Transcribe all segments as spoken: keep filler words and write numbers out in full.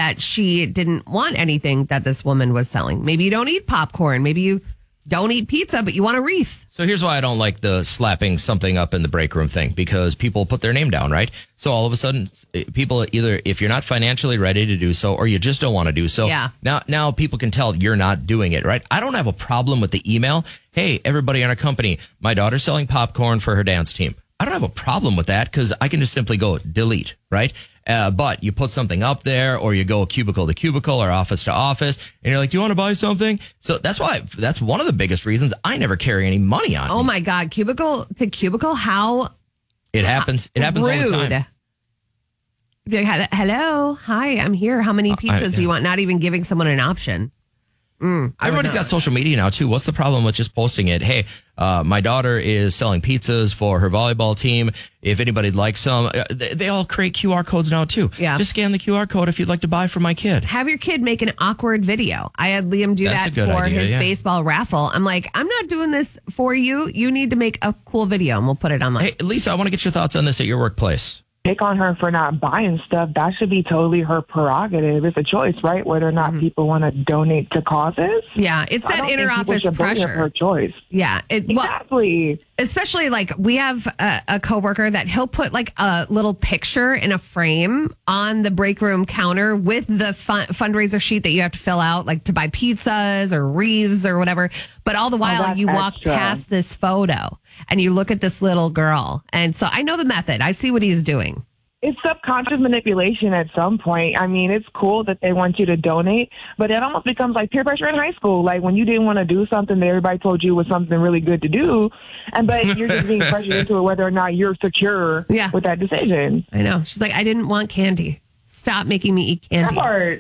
that she didn't want anything that this woman was selling. Maybe you don't eat popcorn. Maybe you don't eat pizza, but you want a wreath. So here's why I don't like the slapping something up in the break room thing, because people put their name down, right? So all of a sudden, people either, if you're not financially ready to do so, or you just don't want to do so, yeah. now now people can tell you're not doing it, right? I don't have a problem with the email. Hey, everybody in our company, my daughter's selling popcorn for her dance team. I don't have a problem with that because I can just simply go delete, right? Uh, but you put something up there, or you go cubicle to cubicle or office to office, and you're like, do you want to buy something? So that's why, that's one of the biggest reasons I never carry any money on Oh me. my God. Cubicle to cubicle. How? It happens. It happens rude. all the time. Be like, hello. Hi, I'm here. How many pizzas uh, I, yeah. do you want? Not even giving someone an option. Mm, Everybody's got social media now, too. What's the problem with just posting it? Hey, uh, my daughter is selling pizzas for her volleyball team. If anybody'd like some, uh, they, they all create Q R codes now, too. Yeah. Just scan the Q R code if you'd like to buy for my kid. Have your kid make an awkward video. I had Liam do That's that for idea, his yeah. baseball raffle. I'm like, I'm not doing this for you. You need to make a cool video, and we'll put it online. Hey, Lisa, I want to get your thoughts on this at your workplace. Pick on her for not buying stuff. That should be totally her prerogative. It's a choice, right? Whether or not mm-hmm. people want to donate to causes. Yeah, it's that inter-office pressure. Her choice. Yeah, it, exactly. Well, especially like we have a, a coworker that he'll put like a little picture in a frame on the break room counter with the fun, fundraiser sheet that you have to fill out, like to buy pizzas or wreaths or whatever. But all the while, oh, you walk extra. past this photo and you look at this little girl. And so I know the method. I see what he's doing. It's subconscious manipulation at some point. I mean, it's cool that they want you to donate, but it almost becomes like peer pressure in high school. Like when you didn't want to do something that everybody told you was something really good to do, and but you're just being pressured into it whether or not you're secure yeah. with that decision. I know. She's like, I didn't want candy. Stop making me eat candy. That part.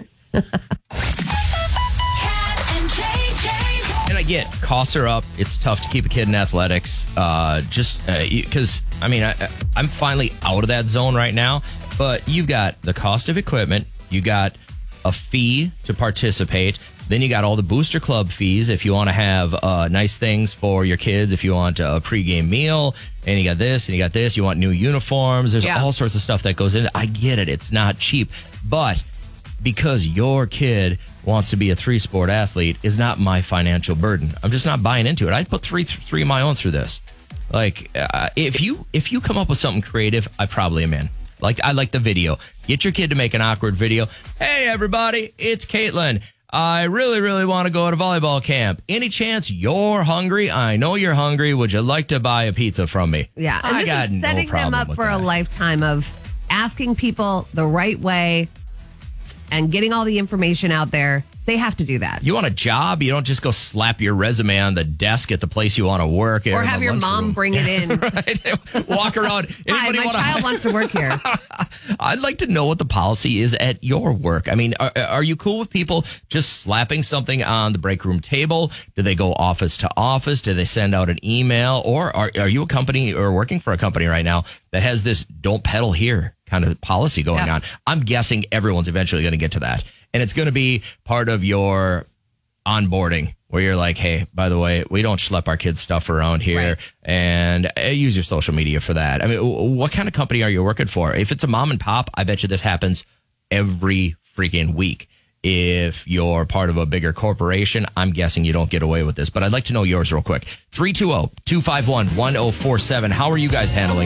And I get costs are up. It's tough to keep a kid in athletics. Uh, just because, uh, I mean, I, I'm finally out of that zone right now. But you've got the cost of equipment. You got a fee to participate. Then you got all the booster club fees if you want to have uh, nice things for your kids. If you want a pregame meal, and you got this, and you got this. You want new uniforms. There's yeah. all sorts of stuff that goes in. I get it. It's not cheap. But because your kid wants to be a three-sport athlete is not my financial burden. I'm just not buying into it. I'd put three three of my own through this. Like, uh, if you if you come up with something creative, I probably am in. Like, I like the video. Get your kid to make an awkward video. Hey, everybody, it's Caitlin. I really, really want to go to volleyball camp. Any chance you're hungry? I know you're hungry. Would you like to buy a pizza from me? Yeah, and I this got is setting no them up for that. a lifetime of asking people the right way and getting all the information out there. They have to do that. You want a job? You don't just go slap your resume on the desk at the place you want to work. Or have your mom room. bring it in. Right? Walk around. Hi, my wanna... child wants to work here. I'd like to know what the policy is at your work. I mean, are, are you cool with people just slapping something on the break room table? Do they go office to office? Do they send out an email? Or are, are you a company or working for a company right now that has this don't peddle here kind of policy going yeah. on? I'm guessing everyone's eventually going to get to that. And it's going to be part of your onboarding where you're like, hey, by the way, we don't schlep our kids' stuff around here. Right. And uh, use your social media for that. I mean, what kind of company are you working for? If it's a mom and pop, I bet you this happens every freaking week. If you're part of a bigger corporation, I'm guessing you don't get away with this. But I'd like to know yours real quick. three two zero, two five one, one zero four seven. How are you guys handling